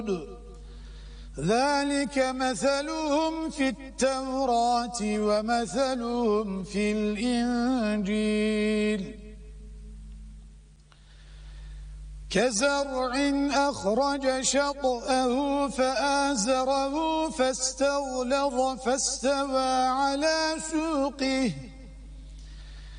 ذلك مثلهم في التوراة ومثلهم في الإنجيل كزرع أخرج شطأه فآزره فاستغلظ فاستوى على سوقه